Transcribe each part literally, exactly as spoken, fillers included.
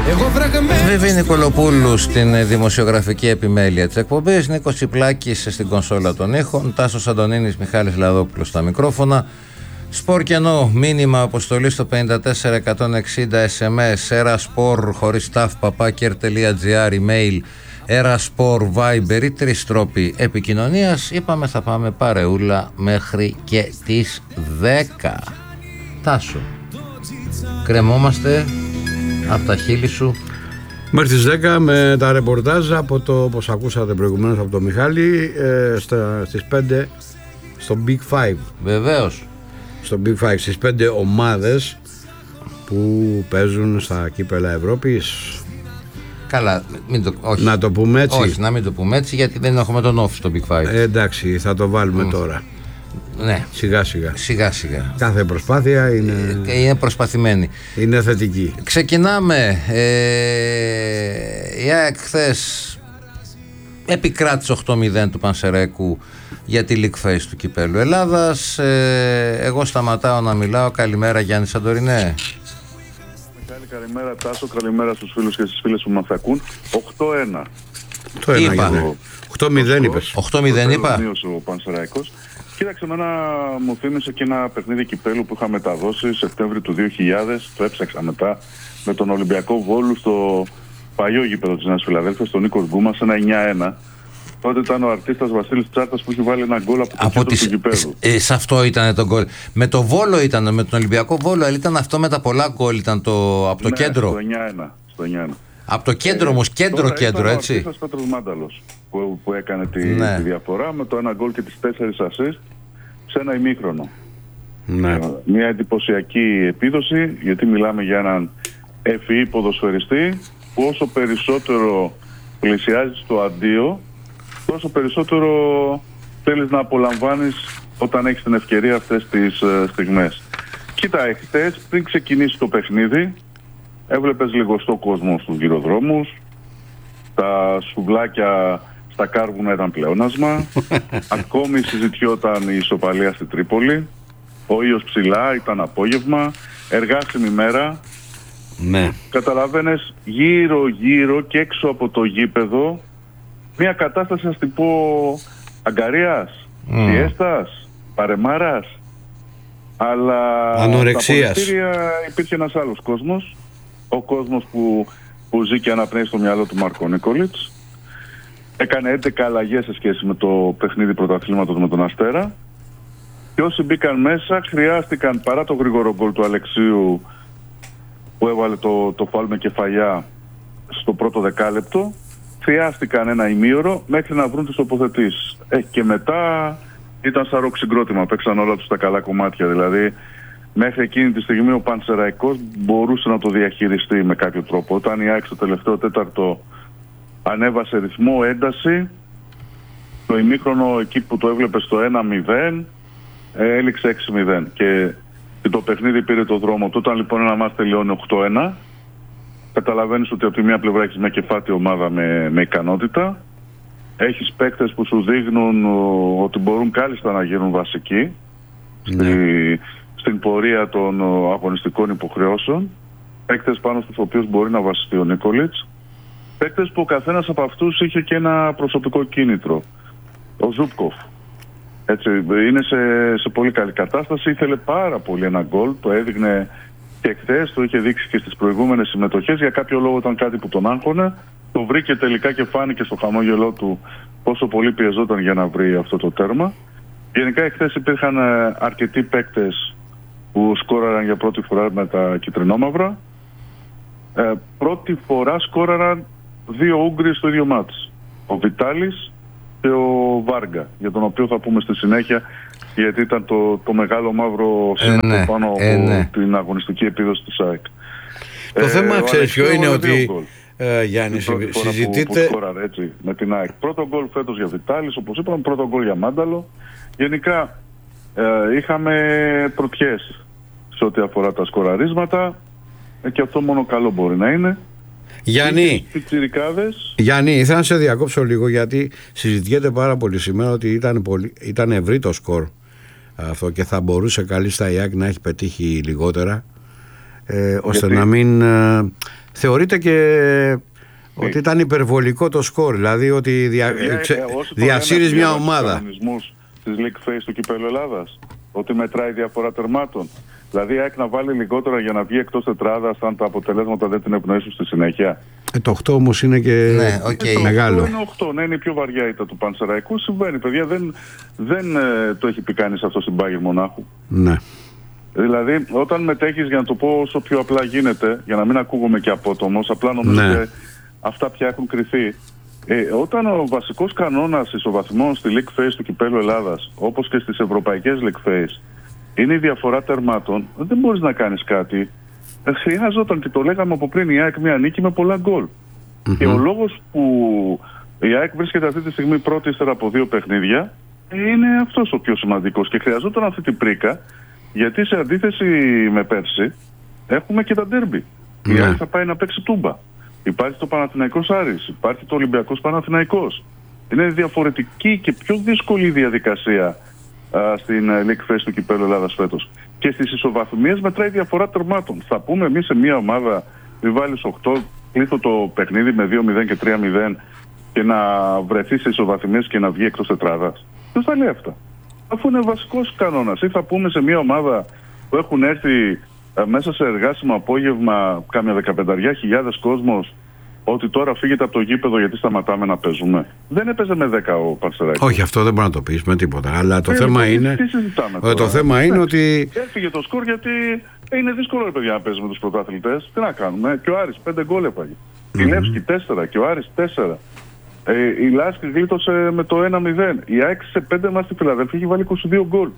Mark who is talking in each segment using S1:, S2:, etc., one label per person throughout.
S1: Βέβαιη Νικολοπούλου στην δημοσιογραφική επιμέλεια της εκπομπής, Νίκος Τσιπλάκης στην κονσόλα των ήχων, Τάσος Αντωνίνης, Μιχάλης Λαδόπουλος στα μικρόφωνα. Σπορ κενό, μήνυμα αποστολή στο πέντε τέσσερα εκατόν εξήντα, ες εμ ες, eraspor χωρίς ταφ παπάκερ.gr, email eraspor, viber ή τρεις τρόποι επικοινωνίας. Είπαμε θα πάμε παρεούλα μέχρι και τις δέκα. Τάσο, κρεμόμαστε από τα χείλη σου
S2: μέχρι τις δέκα με τα ρεπορτάζ από το, όπως ακούσατε προηγουμένως από τον Μιχάλη, ε, στα, στις πέντε στο Big Five.
S1: Βεβαίως.
S2: Στο Big Five, στις πέντε ομάδες που παίζουν στα κύπελα Ευρώπης.
S1: Καλά, μην το, όχι.
S2: Να το πούμε έτσι.
S1: Όχι, να μην το πούμε έτσι, γιατί δεν έχουμε τον off στο Big Five.
S2: Ε, εντάξει, θα το βάλουμε mm. τώρα.
S1: Ναι.
S2: Σιγά σιγά.
S1: Σιγά σιγά.
S2: Κάθε προσπάθεια είναι,
S1: ε, είναι προσπαθημένη.
S2: Είναι θετική.
S1: Ξεκινάμε. Ε, η ΑΕΚ χθες επικράτησε οκτώ μηδέν του Πανσεραϊκού για τη League Phase του Κυπέλλου Ελλάδας. Ε, εγώ σταματάω να μιλάω. Καλημέρα Γιάννη Σαντορινέ.
S3: Καλημέρα Τάσο, καλημέρα στους φίλους και στις φίλες που μας ακούν. οκτώ ένα.
S2: οκτώ μηδέν είπες.
S1: οκτώ μηδέν είπα.
S3: Ο Πανσεραϊκός. Κοίταξε, εμένα μου θύμισε και ένα παιχνίδι κυπέλου που είχα μεταδώσει Σεπτέμβρη του δύο χιλιάδες. Το έψαξα μετά με τον Ολυμπιακό Βόλου στο παλιό γήπεδο της Νέας Φιλαδέλφειας, στον Νίκο Γκούμα, σε ένα εννιά ένα. Τότε ήταν ο αρτίστας Βασίλης Τσάρτας που είχε βάλει ένα γκολ από το από κέντρο τις... του γηπέδου.
S1: Ε, σε αυτό ήταν το γκολ. Με το Βόλο ήταν, με τον Ολυμπιακό Βόλο, αλλά ήταν αυτό με τα πολλά γκολ, ήταν το, από το
S3: ναι,
S1: κέντρο.
S3: Στο εννιά ένα. Στο εννιά ένα.
S1: Από το κέντρο όμως, ε, κέντρο κέντρο, έτσι.
S3: Ήταν ο αρτίστας Πέτρος Μάνταλος που, που έκανε τη,
S1: ναι.
S3: τη διαφορά με το ένα γκολ και τις τέσσερις assist σε ένα ημίχρονο.
S2: Ναι.
S3: Μια εντυπωσιακή επίδοση, γιατί μιλάμε για έναν ευφυή ποδοσφαιριστή που όσο περισσότερο πλησιάζει στο αντίο, τόσο περισσότερο θέλεις να απολαμβάνεις όταν έχεις την ευκαιρία αυτές τις uh, στιγμές. Κοίτα, εχθές πριν ξεκινήσει το παιχνίδι έβλεπες λιγοστό κόσμο στους γυροδρόμους, τα σουβλάκια στα κάρβουνα ήταν πλεόνασμα, ακόμη συζητιόταν η ισοπαλία στη Τρίπολη, ο ήλιος ψηλά, ήταν απόγευμα, εργάσιμη μέρα.
S2: Ναι.
S3: Καταλαβαίνεις γύρω γύρω και έξω από το γήπεδο μια κατάσταση, ας την πω, αγκαρίας, mm. πιέστας, παρεμάρας, αλλά
S2: ανορεξίας.
S3: στα πολιτήρια υπήρχε ένας άλλος κόσμος, ο κόσμος που, που ζει και αναπνέει στο μυαλό του Μάρκο Νίκολιτς. Έκανε έντεκα αλλαγές σε σχέση με το παιχνίδι πρωταθλήματος με τον Αστέρα και όσοι μπήκαν μέσα χρειάστηκαν, παρά το γρήγορο γκολ του Αλεξίου που έβαλε το, το φάουλ με κεφαλιά στο πρώτο δεκάλεπτο, χρειάστηκαν ένα ημίωρο μέχρι να βρουν τις τοποθετήσεις. Ε, και μετά ήταν σαν ροκ συγκρότημα, παίξαν όλα τους τα καλά κομμάτια. Δηλαδή, μέχρι εκείνη τη στιγμή ο Πανσεραϊκός μπορούσε να το διαχειριστεί με κάποιο τρόπο. Όταν η ΑΕΚ στο τελευταίο τέταρτο ανέβασε ρυθμό, ένταση, το ημίχρονο εκεί που το έβλεπε στο ένα μηδέν, έληξε έξι μηδέν. Και, και το παιχνίδι πήρε το δρόμο του. Όταν λοιπόν ένα μάτς τελειώνει οκτώ ένα, καταλαβαίνεις ότι από τη μία πλευρά έχεις μια κεφάτη ομάδα με, με ικανότητα. Έχεις παίκτες που σου δείχνουν ο, ότι μπορούν κάλλιστα να γίνουν βασικοί
S2: ναι.
S3: στη, στην πορεία των ο, αγωνιστικών υποχρεώσεων. Παίκτες πάνω στους οποίους μπορεί να βασιστεί ο Νίκολιτς. Παίκτες που ο καθένας από αυτούς είχε και ένα προσωπικό κίνητρο. Ο Ζούπκοφ. Έτσι, είναι σε, σε πολύ καλή κατάσταση. Ήθελε πάρα πολύ ένα γκολ. Το έδειχνε και χθες, το είχε δείξει και στις προηγούμενες συμμετοχές. Για κάποιο λόγο ήταν κάτι που τον άγχωνε. Το βρήκε τελικά και φάνηκε στο χαμόγελό του πόσο πολύ πιεζόταν για να βρει αυτό το τέρμα. Γενικά εχθές υπήρχαν αρκετοί παίκτες που σκόραραν για πρώτη φορά με τα κυτρινόμαυρα. Ε, πρώτη φορά σκόραραν δύο Ούγγροι στο ίδιο μάτς. Ο Βιτάλης και ο Βάργα, για τον οποίο θα πούμε στη συνέχεια, γιατί ήταν το, το μεγάλο μαύρο σήμα ε, ναι, πάνω από ε, ναι. την αγωνιστική επίδοση της ΑΕΚ.
S2: Το ε, θέμα, ξέρεις ποιο είναι, ότι ε, Γιάννη, συζητείτε...
S3: Που, που σκόραρε, έτσι, με την ΑΕΚ. Πρώτο γκολ φέτος για Βιτάλης, όπως είπαμε, πρώτο γκολ για Μάνταλο. Γενικά ε, είχαμε πρωτιές σε ό,τι αφορά τα σκοραρίσματα ε, και αυτό μόνο καλό μπορεί να είναι.
S2: Γιάννη, Γιάννη, ήθελα να σε διακόψω λίγο, γιατί συζητιέται πάρα πολύ σήμερα ότι ήταν, πολύ, ήταν ευρύ το σκορ αυτό και θα μπορούσε καλή στα η ΑΕΚ να έχει πετύχει λιγότερα, ε, ώστε γιατί... να μην ε, θεωρείται και ε, ότι ήταν υπερβολικό το σκορ, δηλαδή ότι δια, ε, ε, ε, διασύρεις μια ομάδα.
S3: Της League Phase του Κυπέλλου Ελλάδας, ότι μετράει διαφορά τερμάτων. Δηλαδή η ΑΕΚ να βάλει λιγότερα για να βγει εκτός τετράδας αν τα αποτελέσματα δεν την ευνοήσουν στη συνέχεια.
S2: Ε, το οκτώ όμως είναι και
S1: ναι, okay.
S2: μεγάλο.
S3: Είναι οκτώ, ναι, είναι η πιο βαριά ήττα του Πανσεραϊκού. Συμβαίνει, παιδιά, δεν, δεν ε, το έχει πει κανείς αυτό στην Bayern Μονάχου.
S2: Ναι.
S3: Δηλαδή, όταν μετέχεις, για να το πω όσο πιο απλά γίνεται, για να μην ακούγομαι και απότομος, απλά νομίζω ναι. ότι αυτά πια έχουν κρυθεί. Ε, όταν ο βασικός κανόνας ισοβαθμών στη League Phase του Κυπέλλου Ελλάδας, όπως και στις ευρωπαϊκές League Phase, είναι η διαφορά τερμάτων, δεν μπορείς να κάνεις κάτι. Χρειάζονταν, και το λέγαμε από πριν, η ΑΕΚ μια νίκη με πολλά γκολ. Mm-hmm. Και ο λόγος που η ΑΕΚ βρίσκεται αυτή τη στιγμή πρώτη ύστερα από δύο παιχνίδια είναι αυτός ο πιο σημαντικός. Και χρειαζόταν αυτή την πρίκα, γιατί σε αντίθεση με πέρσι έχουμε και τα ντέρμπι. Mm-hmm. Η ΑΕΚ θα πάει να παίξει τούμπα. Υπάρχει το Παναθηναϊκός Άρης, υπάρχει το Ολυμπιακός Παναθηναϊκός. Είναι διαφορετική και πιο δύσκολη διαδικασία α, στην League Phase του Κυπέλλου Ελλάδας φέτος. Και στις ισοβαθμίες μετράει διαφορά τερμάτων. Θα πούμε εμείς σε μια ομάδα, μη βάλεις οκτώ, κλείσω το παιχνίδι με δύο μηδέν και τρία μηδέν και να βρεθεί σε ισοβαθμίες και να βγει εκτός τετράδας. Ποιος θα λέει αυτά? Αφού είναι βασικός κανόνας. Ή θα πούμε σε μια ομάδα που έχουν έρθει μέσα σε εργάσιμο απόγευμα κάμια δεκαπενταριά χιλιάδες κόσμος, ότι τώρα φύγετε από το γήπεδο γιατί σταματάμε να παίζουμε. Δεν έπαιζε με δέκα ο Πανσεραϊκός.
S2: Όχι, αυτό δεν μπορεί να το πεις με τίποτα. Αλλά το ε, θέμα
S3: τι,
S2: είναι.
S3: Τι συζητάμε τώρα?
S2: Το θέμα είναι ότι.
S3: Έφυγε το σκορ γιατί είναι δύσκολο, ρε παιδιά, να παίζει με τους πρωταθλητές. Τι να κάνουμε? Και ο Άρης πέντε γκολ έπαγε. Mm-hmm. Η Λεύσκη τέσσερα και ο Άρης τέσσερα. Ε, η Λάσκη γλίτωσε με το ένα μηδέν. Η ΑΕΚ σε πέντε μας στη Φιλαδέλφια έχει βάλει είκοσι δύο γκολ.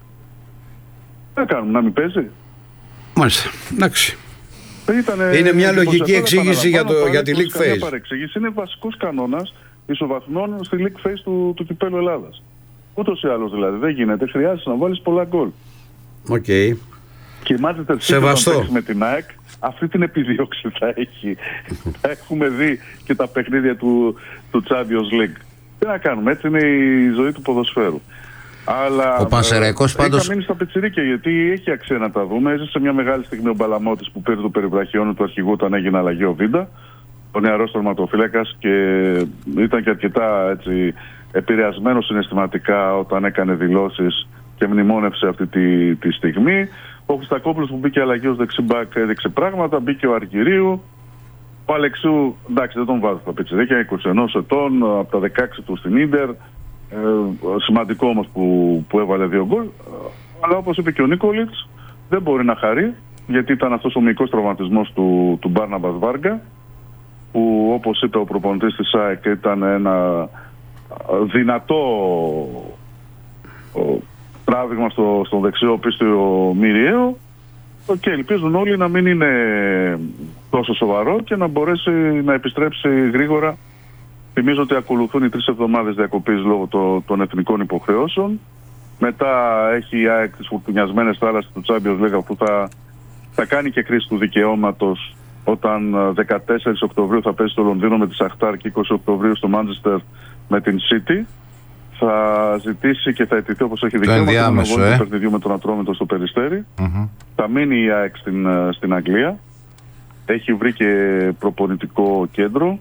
S3: Τι να κάνουμε, να μην παίζει?
S2: Μάλιστα, εντάξει.
S3: Ήτανε,
S2: είναι μια λογική εξήγηση για, το, για τη League Phase.
S3: Παρεξήγηση. Είναι βασικός κανόνας ισοβαθμών στη League Phase του, του Κυπέλλου Ελλάδας. Ούτως ή άλλως δηλαδή δεν γίνεται. Χρειάζεται να βάλεις πολλά γκολ.
S2: Οκ. Okay.
S3: Και η Manchester City όταν παίξει με την ΑΕΚ, αυτή την επιδίωξη θα έχει. Θα έχουμε δει και τα παιχνίδια του, του Champions League. Τι να κάνουμε, έτσι είναι η ζωή του ποδοσφαίρου. Αλλά
S1: ο Πανσεραϊκός πάντως
S3: έχει μείνει στα πιτσιρίκια, γιατί έχει αξία να τα δούμε. Έζησε σε μια μεγάλη στιγμή ο Μπαλαμώτης που πήρε το περιβραχιόνι του αρχηγού όταν έγινε αλλαγή ο Βίντα, ο νεαρός τερματοφύλακας, και ήταν και αρκετά έτσι επηρεασμένος συναισθηματικά όταν έκανε δηλώσεις και μνημόνευσε αυτή τη, τη στιγμή. Ο Χριστακόπουλος που μπήκε αλλαγή ως δεξιμπάκ έδειξε πράγματα, μπήκε ο Αργυρίου. Ο Αλεξίου, εντάξει, δεν τον βάζω στα πιτσιρίκια, είκοσι ένα ετών, από τα δεκαέξι του στην Ίντερ. Ε, σημαντικό όμως που, που έβαλε δύο γκολ, αλλά όπως είπε και ο Νίκολιτς, δεν μπορεί να χαρεί, γιατί ήταν αυτός ο μυϊκός τραυματισμός του, του Μπάρναμπας Βάργα, που όπως είπε ο προπονητής της ΑΕΚ ήταν ένα δυνατό τράβηγμα στο, στο δεξιό πίστιο μυριαίο, και ελπίζουν όλοι να μην είναι τόσο σοβαρό και να μπορέσει να επιστρέψει γρήγορα. Θυμίζω ότι ακολουθούν οι τρεις εβδομάδες διακοπής λόγω το, των εθνικών υποχρεώσεων. Μετά έχει η ΑΕΚ τις φουρτουνιασμένες θάλασσες του Champions League, που θα, θα κάνει και κρίση του δικαιώματος όταν δεκατέσσερις Οκτωβρίου θα πέσει στο Λονδίνο με τη Σαχτάρ και είκοσι Οκτωβρίου στο Μάντσεστερ με την City. Θα ζητήσει και θα αιτηθεί, όπως έχει δικαίωμα, τον αγώνα του παιχνιδιού με τον Ατρόμητο στο Περιστέρι. Mm-hmm. Θα μείνει η ΑΕΚ στην, στην Αγγλία. Έχει βρει και προπονητικό κέντρο.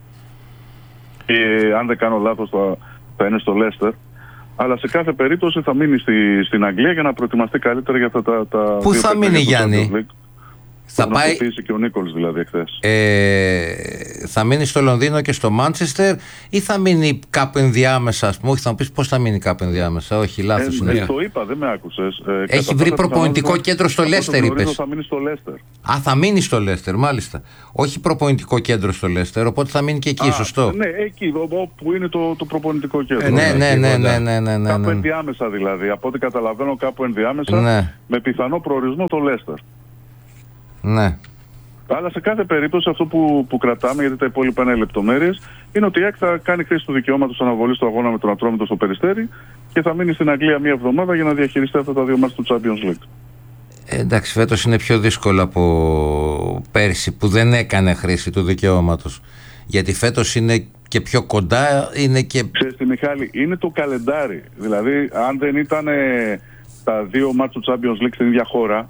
S3: Και αν δεν κάνω λάθος θα, θα είναι στο Λέστερ. Αλλά σε κάθε περίπτωση θα μείνει στη, στην Αγγλία για να προετοιμαστεί καλύτερα για αυτά τα, τα
S1: Πού θα μείνει, Γιάννη? Θα πάει
S3: και ο Νίκολς δηλαδή εχθές.
S1: Ε, θα μείνει στο Λονδίνο και στο Μάντσεστερ, ή θα μείνει κάπου ενδιάμεσα, ας πούμε? Όχι, θα μου πεις πώς θα μείνει κάπου ενδιάμεσα. Όχι, λάθος είναι.
S3: Ε, το είπα, δεν με άκουσες. Ε,
S1: Έχει βρει προπονητικό θα κέντρο στο Λέστερ, είπες.
S3: Θα μείνει στο Λέστερ.
S1: Α, θα μείνει στο Λέστερ, μάλιστα. Όχι προπονητικό κέντρο στο Λέστερ, οπότε θα μείνει και εκεί, Α, σωστό.
S3: Ναι, εκεί όπου είναι το, το προπονητικό κέντρο.
S1: Ε, ναι, ναι, ναι, ναι, ναι, ναι, ναι.
S3: Κάπου ενδιάμεσα δηλαδή. Από ό,τι καταλαβαίνω, κάπου ενδιάμεσα, ναι. Με πιθανό προορισμό το Λέστερ.
S1: Ναι.
S3: Αλλά σε κάθε περίπτωση αυτό που, που κρατάμε, γιατί τα υπόλοιπα είναι λεπτομέρειες, είναι ότι η ΑΕΚ θα κάνει χρήση του δικαιώματος αναβολής του αγώνα με τον Ατρόμητο στο Περιστέρι και θα μείνει στην Αγγλία μία εβδομάδα για να διαχειριστεί αυτά τα δύο μάτς του Champions League.
S1: Ε, εντάξει, φέτος είναι πιο δύσκολο από πέρσι που δεν έκανε χρήση του δικαιώματος. Γιατί φέτος είναι και πιο κοντά, είναι και...
S3: Ξέρεις τι, Μιχάλη, είναι το καλεντάρι. Δηλαδή, αν δεν ήταν τα δύο μάτς του Champions League στην ίδια χώρα,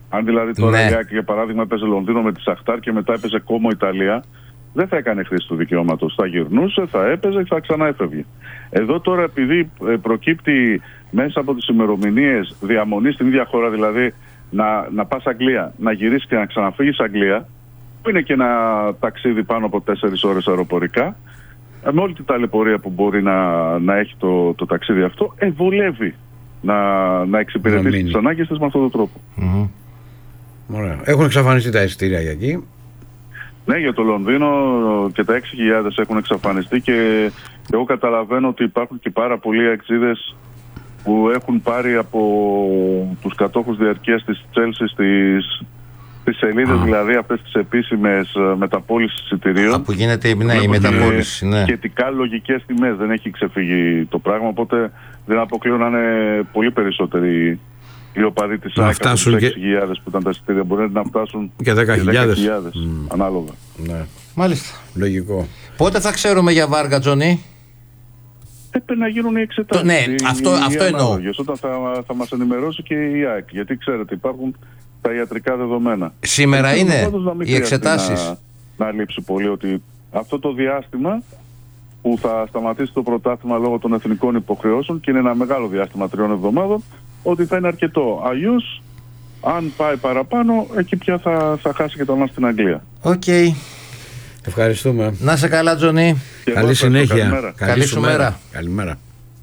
S3: Αν δηλαδή τώρα
S1: Ναι.
S3: η ΑΕΚ για παράδειγμα έπαιζε Λονδίνο με τη Σαχτάρ και μετά έπαιζε Κόμο Ιταλία, δεν θα έκανε χρήση του δικαιώματος. Θα γυρνούσε, θα έπαιζε και θα ξανά έφευγε. Εδώ τώρα επειδή προκύπτει μέσα από τις ημερομηνίες διαμονή στην ίδια χώρα, δηλαδή να, να πας Αγγλία, να γυρίσεις και να ξαναφύγεις Αγγλία, που είναι και ένα ταξίδι πάνω από τέσσερις ώρες αεροπορικά, με όλη την ταλαιπωρία που μπορεί να, να έχει το, το ταξίδι αυτό, ε, βολεύει να, να εξυπηρετήσει τις ανάγκες της με αυτόν τον τρόπο.
S2: Mm-hmm. Ωραία. Έχουν εξαφανιστεί τα εισιτήρια για εκεί.
S3: Ναι, για το Λονδίνο και τα έξι χιλιάδες έχουν εξαφανιστεί και εγώ καταλαβαίνω ότι υπάρχουν και πάρα πολλοί αεξίδες που έχουν πάρει από τους κατόχους διαρκείας της Chelsea στις, στις σελίδες, ah. δηλαδή αυτές τις επίσημες μεταπώλησης εισιτηρίων.
S1: Α, που γίνεται ναι, η μεταπώληση. Ναι.
S3: Σχετικά λογικές τιμές, δεν έχει ξεφύγει το πράγμα, οπότε δεν αποκλείω να είναι πολύ περισσότεροι οι οπαδοί της ΑΕΚ από τους έξι χιλιάδες που ήταν τα εισιτήρια. Μπορεί να φτάσουν
S2: και δέκα χιλιάδες
S3: mm. ανάλογα.
S2: Ναι.
S1: Μάλιστα.
S2: Λογικό.
S1: Πότε θα ξέρουμε για Βάργα, Τζονί?
S3: Έπρεπε να γίνουν οι εξετάσεις.
S1: Ναι,
S3: οι,
S1: αυτό,
S3: οι,
S1: αυτό
S3: οι
S1: εννοώ.
S3: Όταν θα, θα μας ενημερώσει και η ΑΕΚ. Γιατί ξέρετε, υπάρχουν τα ιατρικά δεδομένα.
S1: Σήμερα είναι οι εξετάσεις.
S3: Να, να λείψει πολύ ότι αυτό το διάστημα που θα σταματήσει το πρωτάθλημα λόγω των εθνικών υποχρεώσεων, και είναι ένα μεγάλο διάστημα τριών εβδομάδων, ότι θα είναι αρκετό. Αλλιώς, αν πάει παραπάνω, εκεί πια θα, θα χάσει και το μας στην Αγγλία.
S1: Οκ. Okay.
S2: Ευχαριστούμε.
S1: Να σε καλά, Τζονί.
S2: Καλή συνέχεια.
S3: Καλημέρα.
S1: Καλή, Καλή σου μέρα. μέρα.
S2: Καλημέρα.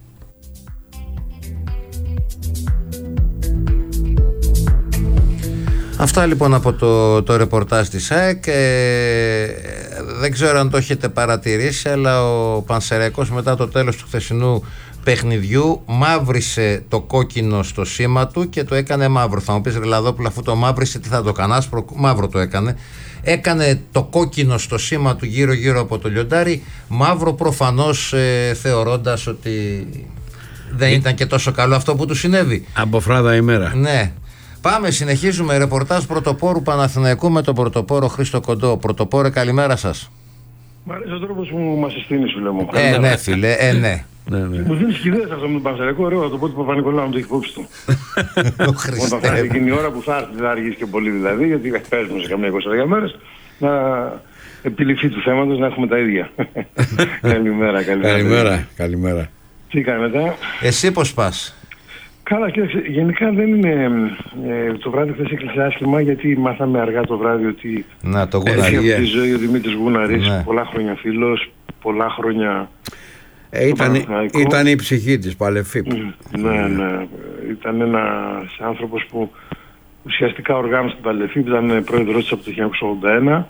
S1: Αυτά λοιπόν από το, το ρεπορτάζ της ΑΕΚ. Ε, δεν ξέρω αν το έχετε παρατηρήσει, αλλά ο Πανσεραϊκός μετά το τέλος του χθεσινού παιχνιδιού μαύρισε το κόκκινο στο σήμα του και το έκανε μαύρο. Θα μου πεις, Ρελαδόπουλο, αφού το μαύρισε τι θα το κάνει? Άσπρο, μαύρο το έκανε. Έκανε το κόκκινο στο σήμα του γύρω γύρω από το λιοντάρι μαύρο, προφανώς ε, θεωρώντας ότι δεν ήταν και τόσο καλό αυτό που του συνέβη.
S2: Από φράδα ημέρα.
S1: Ναι. Πάμε, συνεχίζουμε. Ρεπορτάζ πρωτοπόρου Παναθηναϊκού με τον πρωτοπόρο Χρήστο Κοντό. Πρωτοπόρε, καλημέρα σας.
S4: Μ' αρέσει ο τρόπος που μας συστήνεις, φίλε μου.
S1: Ε, ναι, φίλε, ε, ναι.
S2: Ναι, ναι.
S4: Μου δίνεις ιδέες αυτό με τον Πανσεραϊκό, ωραίο, θα το πω ότι ο Παπα-Νικολάου μου το έχει υπόψη του. Όταν θα έρθει εκείνη η ώρα που θα έρθει, δεν θα αργήσει και πολύ δηλαδή, γιατί παίζουμε σε καμία είκοσι μέρες, να επιληφθεί του θέματος, να έχουμε τα ίδια. Καλημέρα, καλημέρα.
S2: Καλημέρα, καλημέρα.
S4: Τι κάνετε?
S1: Εσύ πώς πας?
S4: Καλά, κοίταξε, γενικά δεν είναι. Ε, το βράδυ χθες έκλεισε άσχημα, γιατί μάθαμε αργά το βράδυ ότι
S1: να, το
S4: έχει από τη ζωή ο Δημήτρης Γούναρης, ναι. Πολλά χρόνια φίλος, πολλά χρόνια.
S2: Ε, ήταν, ήταν η ψυχή της Παλεφή.
S4: Mm, ναι, ναι. Ήταν ένας άνθρωπος που ουσιαστικά οργάνωσε την Παλεφή, που ήταν πρόεδρος της από το χίλια εννιακόσια ογδόντα ένα.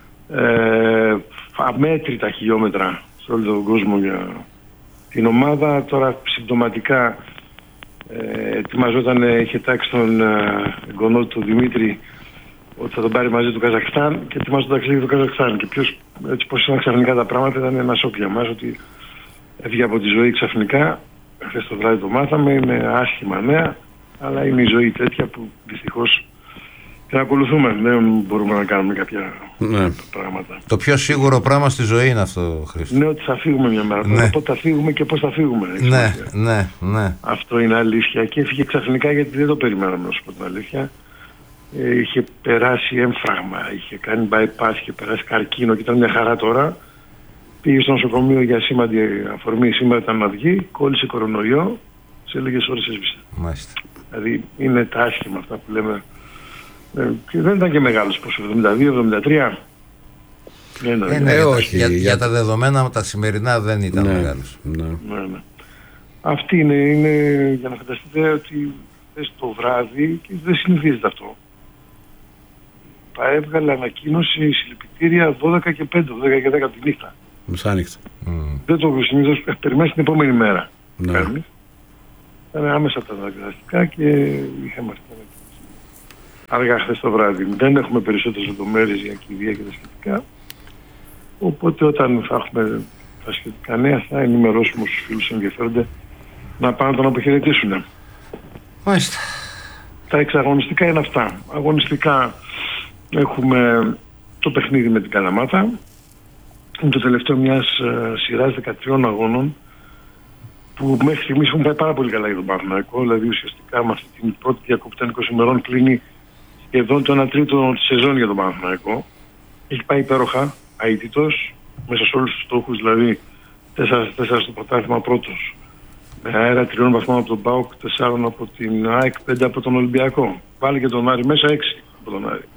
S4: Ε, αμέτρητα χιλιόμετρα σε όλο τον κόσμο για την ομάδα. Τώρα συμπτωματικά ε, ετοιμαζόταν, είχε τάξει τον εγγονό του Δημήτρη ότι θα τον πάρει μαζί του Καζακστάν και ετοιμάζονταν το ταξίδι του Καζακστάν. Και ποιος, έτσι πως ήταν ξαφνικά τα πράγματα, ήταν ένα σοκ για μας ότι έφυγε από τη ζωή ξαφνικά. Χθες το βράδυ το μάθαμε, είναι άσχημα νέα, αλλά είναι η ζωή τέτοια που δυστυχώς την ακολουθούμε. Δεν μπορούμε να κάνουμε κάποια ναι. πράγματα.
S1: Το πιο σίγουρο πράγμα στη ζωή είναι αυτό, Χρήστο.
S4: Ναι, ότι θα φύγουμε μια μέρα. Ναι. Πότε θα φύγουμε και πώς θα φύγουμε.
S1: Ναι, ναι, ναι.
S4: Αυτό είναι αλήθεια. Και έφυγε ξαφνικά γιατί δεν το περιμέναμε, να σου πω την αλήθεια. Ε, είχε περάσει έμφραγμα, είχε κάνει bypass, είχε περάσει καρκίνο και ήταν μια χαρά τώρα. Πήγε στο νοσοκομείο για σήμαντη αφορμή, σήμερα ήταν να βγει, κόλλησε κορονοϊό, σε λίγες ώρες έσβησε.
S1: Μάλιστα.
S4: Δηλαδή είναι τα άσχημα αυτά που λέμε. Ε, και δεν ήταν και μεγάλος, πως εβδομήντα δύο εβδομήντα τρία.
S1: Ε, ναι, ναι, για, όχι, για, για, για τα δεδομένα τα σημερινά δεν ήταν
S2: ναι,
S1: μεγάλος.
S2: Ναι.
S4: Ναι, ναι. Αυτή είναι, είναι, για να φανταστείτε ότι θες το βράδυ, και δεν συνηθίζεται αυτό. Έβγαλε ανακοίνωση συλληπιτήρια δώδεκα και πέντε, δώδεκα και δέκα τη νύχτα.
S2: Μεσάνυχτα.
S4: Mm. Δεν το συνήθως, περιμένει την επόμενη μέρα.
S2: Ναι.
S4: Ήταν άμεσα τα αναγκαστικά και είχαμε αυτή την ανακοίνωση. Αργά χθες το βράδυ. Δεν έχουμε περισσότερες λεπτομέρειες για κηδεία και τα σχετικά. Οπότε όταν θα έχουμε τα σχετικά νέα θα ενημερώσουμε όσους φίλους ενδιαφέρονται να πάνε να τον αποχαιρετήσουν.
S1: Μάλιστα.
S4: Τα εξαγωνιστικά είναι αυτά. Αγωνιστικά έχουμε το παιχνίδι με την Καλαμάτα. Είναι το τελευταίο μιας uh, σειράς δεκατριών αγώνων που μέχρι στιγμής έχουν πάει πάρα πολύ καλά για τον Παναθηναϊκό. Δηλαδή ουσιαστικά με αυτή την πρώτη διακοπή των είκοσι ημερών κλείνει σχεδόν το ένα τρίτο τη σεζόν για τον Παναθηναϊκό. Έχει πάει υπέροχα, αίτητος, μέσα σε όλους τους στόχους, δηλαδή τέσσερα τέσσερα στο πρωτάθλημα πρώτος. Με αέρα τριών βαθμών από τον ΠΑΟΚ, τεσσάρων από την ΑΕΚ, πέντε από τον Ολυμπιακό. Βάλει και τον Άρη μέσα, έξι από τον Άρη.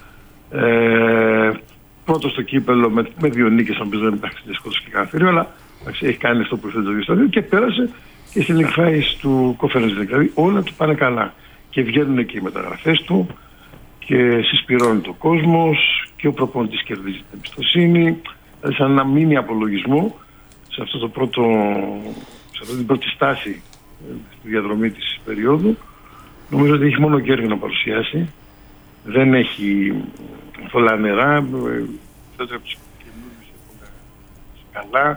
S4: Ε, πρώτο στο κύπελο με, με δύο νίκες, αν δεν υπάρχει σκότωση και κανένα θηρίο, αλλά έχει κάνει αυτό που ήθελε το δύο στο δύο και πέρασε και στην εκφράση του Conference League. Δηλαδή όλα του πάνε καλά και βγαίνουν και οι μεταγραφές του και συσπηρώνει το κόσμος και ο προπονητής κερδίζει την εμπιστοσύνη. Δηλαδή σαν ένα μίνι απολογισμό σε, αυτό το πρώτο, σε αυτή την πρώτη στάση στη διαδρομή της περίοδου. Νομίζω ότι έχει μόνο κέρδη να παρουσιάσει. Δεν έχει πολλά νερά. Δεν από τους καινούριους καλά.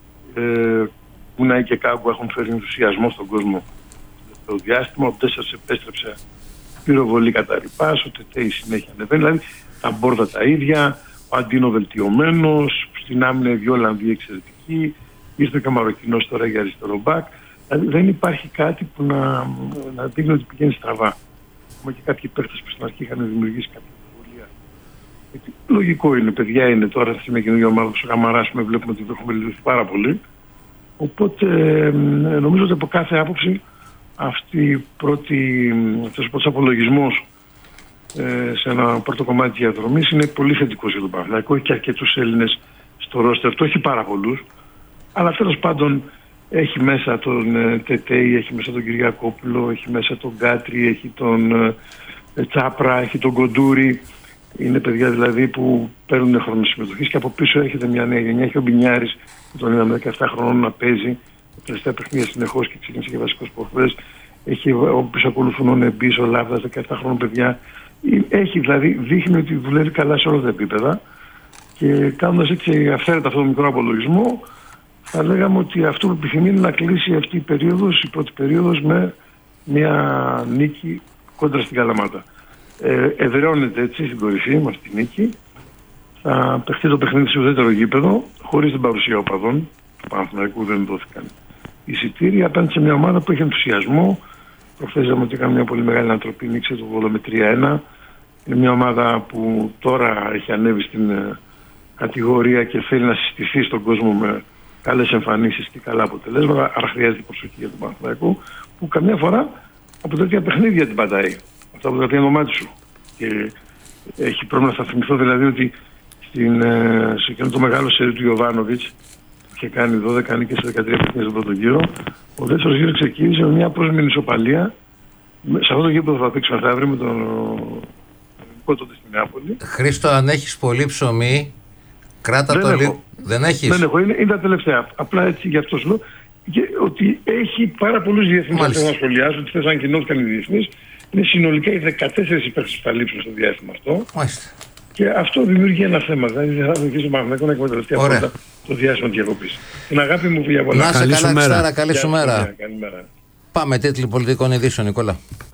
S4: Ε, Κουνάι και Κάγκου έχουν φέρει ενθουσιασμό στον κόσμο το διάστημα. Ο Τέσσερς επέστρεψε πυροβολή κατά ρηπάς, ο Τετέι συνέχεια ανεβαίνει. Δηλαδή τα μπόρδα τα ίδια, ο Αντίνο βελτιωμένος, στην άμυνα οι δυο Ολλανδοί εξαιρετικοί, ήρθε ο Μαροκινός τώρα για αριστερό μπακ. Δηλαδή δεν υπάρχει κάτι που να, να δείχνει ότι πηγαίνει στραβά. Ακόμα και κάποιοι παίκτες που στην αρχή είχαν δημιουργήσει κάποια αμφιβολία. Λογικό είναι, παιδιά είναι τώρα στη μια καινούργια ομάδα του Καμαράς, με βλέπουμε ότι το έχουμε βελτιωθεί πάρα πολύ. Οπότε νομίζω ότι από κάθε άποψη αυτή η πρώτη, αυτός ο πρώτος απολογισμός ε, σε ένα πρώτο κομμάτι της διαδρομής είναι πολύ θετικός για τον Παναθηναϊκό. Έχει και αρκετούς Έλληνες στο ρόστερ, το έχει πάρα πολλούς, αλλά τέλος πάντων έχει μέσα τον ε, Τετέι, έχει μέσα τον Κυριακόπουλο, έχει μέσα τον Γκάτρι, έχει τον ε, Τσάπρα, έχει τον Κοντούρη. Είναι παιδιά δηλαδή που παίρνουν χρόνο συμμετοχής και από πίσω έρχεται μια νέα γενιά. Έχει ο Μπινιάρης που τον είδαμε δεκαεπτά χρονών να παίζει τα τελευταία παιχνίδια συνεχώς και ξεκίνησε και βασικός πορφές. Έχει όπως ακολουθούν ο Νεμπής, ο Λάβδας, δεκαεπτά χρόνων παιδιά. Έχει δηλαδή, δείχνει ότι δουλεύει καλά σε όλα τα επίπεδα και κάνοντας έτσι αυθαίρετα αυτό το μικρό απολογισμό, θα λέγαμε ότι αυτό που επιθυμεί είναι να κλείσει αυτή η περίοδος, η πρώτη περίοδος, με μια νίκη κόντρα στην Καλαμάτα. Ε, εδραιώνεται έτσι στην κορυφή με αυτή τη νίκη. Θα παιχτεί το παιχνίδι σε ουδέτερο γήπεδο, χωρίς την παρουσία οπαδών. Του Παναθηναϊκού δεν δόθηκαν εισιτήρια απέναντι σε μια ομάδα που έχει ενθουσιασμό. Προχθές είδαμε ότι έκανε μια πολύ μεγάλη ανατροπή, νίκησε το Βόλο με τρία ένα. Είναι μια ομάδα που τώρα έχει ανέβει στην uh, κατηγορία και θέλει να συστηθεί στον κόσμο με καλές εμφανίσεις και καλά αποτελέσματα. Άρα χρειάζεται προσοχή για τον Παναθηναϊκό, που καμιά φορά από τέτοια παιχνίδια την πατάει. Αυτά από τα οποία είναι το μάτι σου. Και έχει πρόβλημα, θα θυμηθώ δηλαδή ότι στην, uh, σε εκείνο το μεγάλο σερί του Ιωβάνοβιτς, είχε κάνει δώδεκα νίκες σε δεκατρία παιχνίδια στον πρώτο γύρο. Ο δεύτερος γύρος ξεκίνησε με μια πρόσμενη ισοπαλία. Σε αυτό το γήπεδο θα παίξουμε αύριο με τον ελληνικό τότε στη Νεάπολη.
S1: Χρήστο, αν έχεις πολύ ψωμί, κράτα
S4: δεν
S1: το λίγο.
S4: Δεν έχεις. Δεν έχω, είναι, είναι τα τελευταία. Απλά έτσι γι' αυτό σου λέω. Ότι έχει πάρα πολλούς διεθνείς να σχολιάσουν, ότι θες αν κοινώθηκαν οι διεθνείς. Είναι συνολικά οι δεκατέσσερις υπέρξεις που θα λείψουν στο διάστημα αυτό.
S1: Μάλιστα.
S4: Και αυτό δημιουργεί ένα θέμα. Δηλαδή δεν θα βοηθήσει ο Παναθηναϊκός να εκμεταλλευτεί αυτό το διάστημα διακοπής. Την αγάπη μου για πολλά.
S1: Να σε καλά, Ξάρα, καλή σου μέρα.
S4: Καλημέρα.
S1: Πάμε τίτλοι πολιτικών ειδήσεων, Νικόλα.